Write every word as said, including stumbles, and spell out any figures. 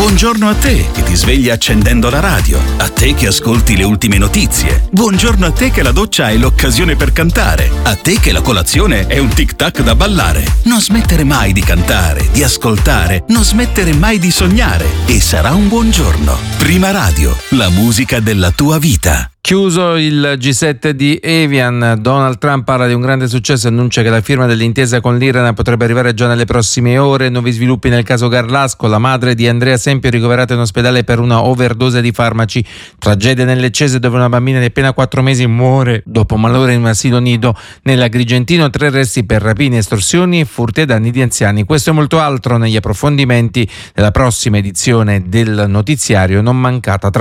Buongiorno a te che ti svegli accendendo la radio, a te che ascolti le ultime notizie. Buongiorno a te che la doccia è l'occasione per cantare, a te che la colazione è un tic-tac da ballare. Non smettere mai di cantare, di ascoltare, non smettere mai di sognare e sarà un buon giorno. Prima Radio, la musica della tua vita. Chiuso il G sette di Evian, Donald Trump parla di un grande successo e annuncia che la firma dell'intesa con l'Iran potrebbe arrivare già nelle prossime ore. Nuovi sviluppi nel caso Garlasco, la madre di Andrea Sempio ricoverata in ospedale per una overdose di farmaci. Tragedia nel Leccese dove una bambina di appena quattro mesi muore dopo malore in un asilo nido. Nell'Agrigentino tre arresti per rapine, estorsioni e furti ai danni di anziani. Questo e molto altro negli approfondimenti della prossima edizione del notiziario. Non mancata tra